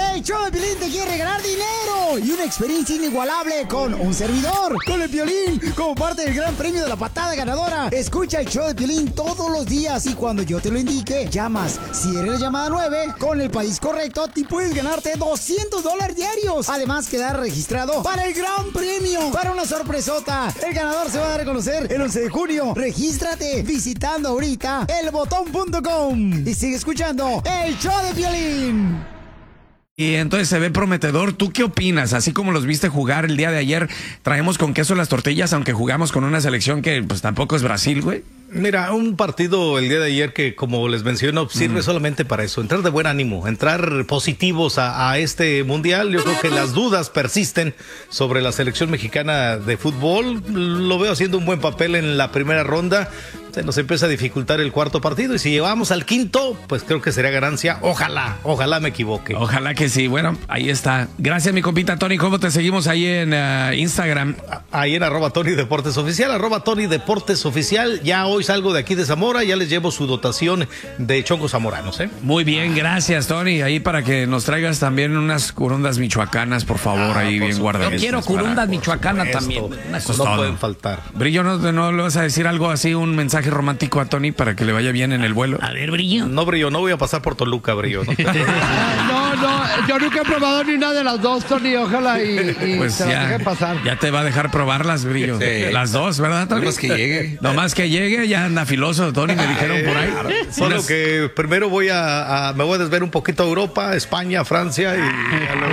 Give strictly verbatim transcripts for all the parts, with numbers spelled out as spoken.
El show de Piolín te quiere regalar dinero y una experiencia inigualable con un servidor, con el Piolín, como parte del gran premio de la patada ganadora. Escucha el show de Piolín todos los días y cuando yo te lo indique, llamas. Si eres la llamada nueve, con el país correcto, te puedes ganarte doscientos dólares diarios. Además, quedar registrado para el gran premio, para una sorpresota. El ganador se va a dar a conocer el once de junio. Regístrate visitando ahorita el botón punto com y sigue escuchando el show de Piolín. Y entonces se ve prometedor. ¿Tú qué opinas? Así como los viste jugar el día de ayer, traemos con queso las tortillas, aunque jugamos con una selección que pues tampoco es Brasil, güey. Mira, un partido el día de ayer que, como les menciono, sirve mm. solamente para eso, entrar de buen ánimo, entrar positivos a, a este mundial. Yo creo que las dudas persisten sobre la selección mexicana de fútbol. Lo veo haciendo un buen papel en la primera ronda. Se nos empieza a dificultar el cuarto partido y si llegamos al quinto, pues creo que sería ganancia. Ojalá, ojalá me equivoque. Ojalá que sí. Bueno, ahí está. Gracias, mi compita Tony. ¿Cómo te seguimos ahí en uh, Instagram? Ahí en arroba Tony Deportes Oficial, arroba Tony Deportes Oficial. Ya hoy salgo de aquí de Zamora, ya les llevo su dotación de chongos zamoranos, ¿eh? Muy bien, gracias, Tony. Ahí para que nos traigas también unas curundas michoacanas, por favor, ah, ahí por bien guardadas. Yo quiero curundas para... michoacanas también. Eso no pueden faltar. Brillo, ¿no, ¿no le vas a decir algo así, un mensaje romántico a Tony para que le vaya bien en el vuelo? A ver, Brillo. No, Brillo, no voy a pasar por Toluca, Brillo. No, no, no, yo nunca he probado ni una de las dos, Tony. Ojalá y, y pues se ya, las deje pasar. Ya te va a dejar probarlas, Brillo. Sí. Las dos, ¿verdad, Tony? Nomás que llegue. Nomás que llegue, ya anda filoso, Tony, me dijeron por ahí. Solo Unas... que primero voy a, a, me voy a desver un poquito a Europa, España, Francia y... Ya luego...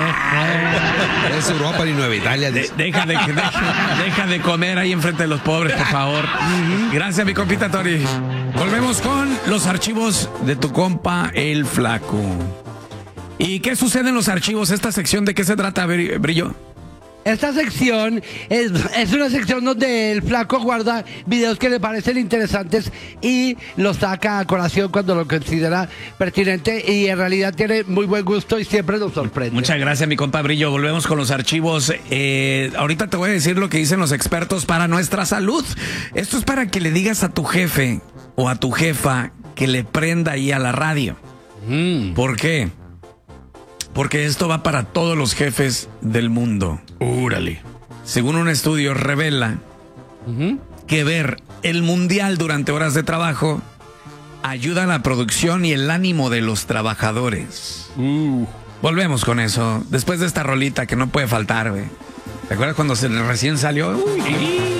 Es Europa y Nueva Italia. De, deja, de, deja, deja de comer ahí enfrente de los pobres, por favor. Gracias, mi compita Tony. Volvemos con los archivos de tu compa, el Flaco. ¿Y qué sucede en los archivos? ¿Esta sección de qué se trata, Brillo? Esta sección es, es una sección donde el Flaco guarda videos que le parecen interesantes y los saca a colación cuando lo considera pertinente y en realidad tiene muy buen gusto y siempre nos sorprende. Muchas gracias, mi compa Brillo. Volvemos con los archivos. Eh, ahorita te voy a decir lo que dicen los expertos para nuestra salud. Esto es para que le digas a tu jefe o a tu jefa que le prenda ahí a la radio. Mm. ¿Por qué? Porque esto va para todos los jefes del mundo. Úrale. Según un estudio revela uh-huh. que ver el mundial durante horas de trabajo ayuda a la producción y el ánimo de los trabajadores. Uh. Volvemos con eso. Después de esta rolita que no puede faltar, güey. ¿Te acuerdas cuando se recién salió? Uy.